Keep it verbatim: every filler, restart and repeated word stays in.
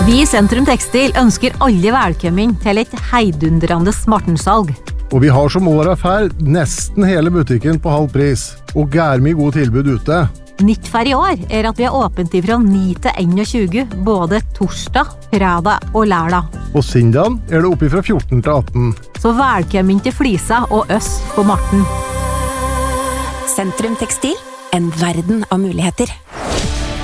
Vi i Sentrum Tekstil ønsker alle velkommen til et heidundrende smartensalg. Og vi har som året ferd nesten hele butikken på halv pris, og gær mye gode tilbud ute. Nytt for i år er at vi er åpent fra ni til enogtjue, både torsdag, fredag og lørdag. Og søndagen er det oppe fra fjorten til atten. Så velkommen til Flisa og Øss på Marten. Sentrum Tekstil, en verden av muligheter.